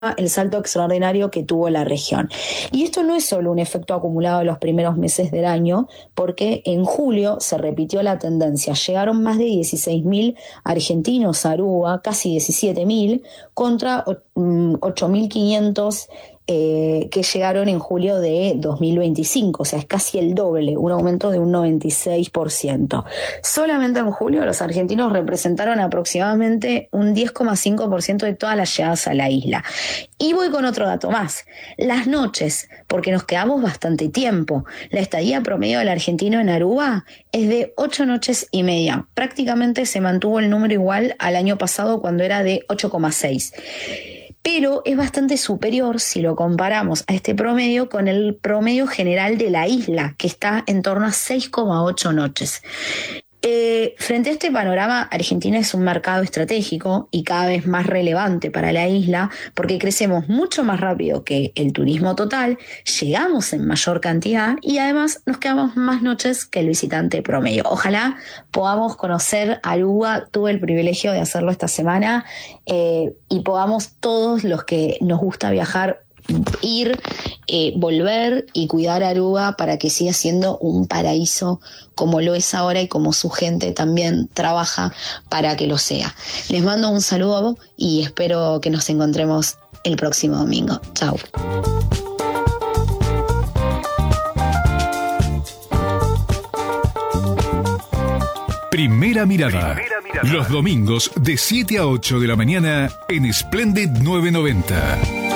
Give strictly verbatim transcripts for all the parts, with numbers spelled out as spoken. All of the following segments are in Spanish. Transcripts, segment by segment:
el salto extraordinario que tuvo la región. Y esto no es solo un efecto acumulado en los primeros meses del año, porque en julio se repitió la tendencia. Llegaron más de dieciséis mil argentinos a Aruba, casi diecisiete mil, contra ocho mil quinientos eh, que llegaron en julio de dos mil veinticinco, o sea, es casi el doble, un aumento de un noventa y seis por ciento. Solamente en julio los argentinos representaron aproximadamente un diez coma cinco por ciento de todas las llegadas a la isla. Y voy con otro dato más, las noches, porque nos quedamos bastante tiempo. La estadía promedio del argentino en Aruba es de ocho noches y media. Prácticamente se mantuvo el número igual al año pasado cuando era de ocho coma seis. Pero es bastante superior si lo comparamos a este promedio con el promedio general de la isla, que está en torno a seis coma ocho noches. Eh, frente a este panorama, Argentina es un mercado estratégico y cada vez más relevante para la isla porque crecemos mucho más rápido que el turismo total, llegamos en mayor cantidad y además nos quedamos más noches que el visitante promedio. Ojalá podamos conocer Aruba, tuve el privilegio de hacerlo esta semana eh, y podamos todos los que nos gusta viajar ir, eh, volver y cuidar a Aruba para que siga siendo un paraíso como lo es ahora y como su gente también trabaja para que lo sea. Les mando un saludo y espero que nos encontremos el próximo domingo. Chau. Primera mirada. Primera mirada. Los domingos de siete a ocho de la mañana en Splendid novecientos noventa.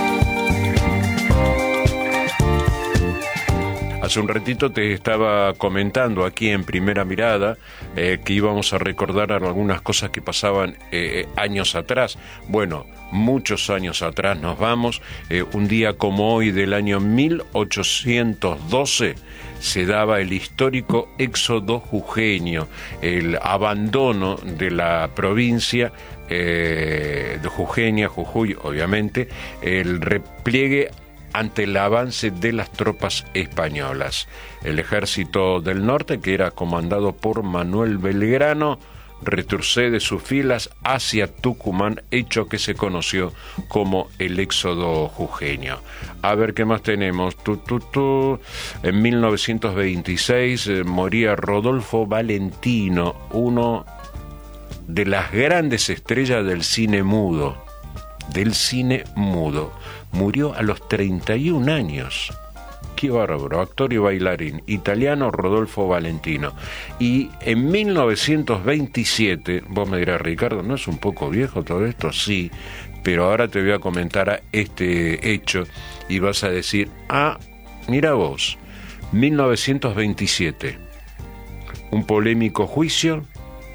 Hace un ratito te estaba comentando aquí en Primera Mirada eh, que íbamos a recordar algunas cosas que pasaban eh, años atrás. Bueno, muchos años atrás nos vamos. Eh, un día como hoy del año mil ochocientos doce se daba el histórico éxodo jujeño, el abandono de la provincia eh, de Jujeña, Jujuy, obviamente, el repliegue ante el avance de las tropas españolas. El ejército del norte, que era comandado por Manuel Belgrano, retrocede sus filas hacia Tucumán, hecho que se conoció como el éxodo jujeño. A ver qué más tenemos. Tu, tu, tu. En mil novecientos veintiséis eh, moría Rodolfo Valentino, uno de las grandes estrellas del cine mudo. Del cine mudo. Murió a los treinta y un años. Qué bárbaro, actor y bailarín italiano Rodolfo Valentino. Y en mil novecientos veintisiete, vos me dirás, Ricardo, ¿no es un poco viejo todo esto? Sí, pero ahora te voy a comentar este hecho y vas a decir, ah, mira vos, mil novecientos veintisiete, un polémico juicio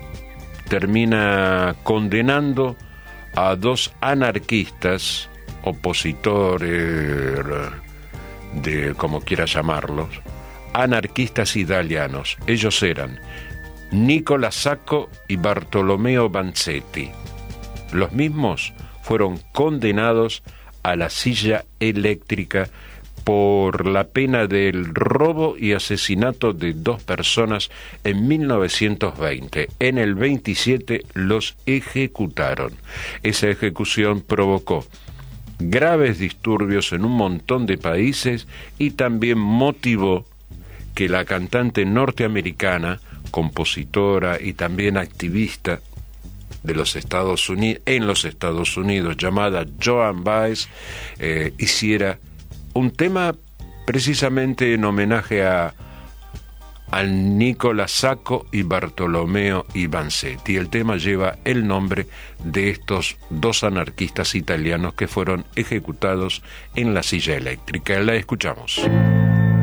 termina condenando a dos anarquistas, opositores, de como quiera llamarlos, anarquistas italianos. Ellos eran Nicola Sacco y Bartolomeo Vanzetti. Los mismos fueron condenados a la silla eléctrica por la pena del robo y asesinato de dos personas en mil novecientos veinte. En el veintisiete los ejecutaron. Esa ejecución provocó graves disturbios en un montón de países y también motivó que la cantante norteamericana, compositora y también activista de los Estados Unidos, en los Estados Unidos, llamada Joan Baez, eh, hiciera un tema precisamente en homenaje a a Nicola Sacco y Bartolomeo Vanzetti. El tema lleva el nombre de estos dos anarquistas italianos que fueron ejecutados en la silla eléctrica. La escuchamos.